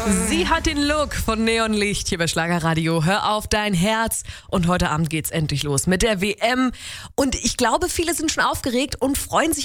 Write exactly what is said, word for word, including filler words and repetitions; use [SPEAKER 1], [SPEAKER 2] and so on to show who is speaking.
[SPEAKER 1] Sie hat den Look von Neonlicht hier bei Schlagerradio. Hör auf dein Herz. Und heute Abend geht's endlich los mit der W M. Und ich glaube, viele sind schon aufgeregt und freuen sich